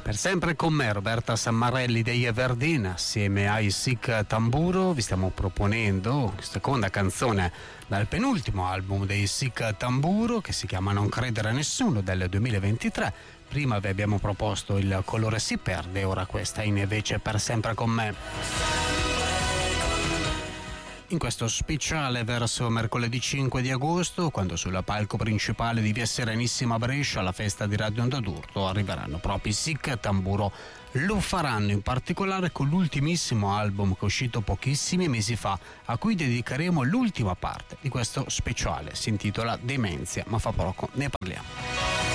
Per sempre con me Roberta Sammarelli dei Everdeen, assieme ai Sic Tamburo vi stiamo proponendo seconda canzone dal penultimo album dei Sic Tamburo, che si chiama Non credere a nessuno, del 2023. Prima vi abbiamo proposto Il colore si perde, ora questa invece Per sempre con me. In questo speciale verso mercoledì 5 di agosto, quando sul palco principale di Via Serenissima Brescia, alla festa di Radio Onda d'Urto, arriveranno proprio i Sic Tamburo. Lo faranno in particolare con l'ultimissimo album che è uscito pochissimi mesi fa, a cui dedicheremo l'ultima parte di questo speciale. Si intitola Demenzia, ma fra poco ne parliamo.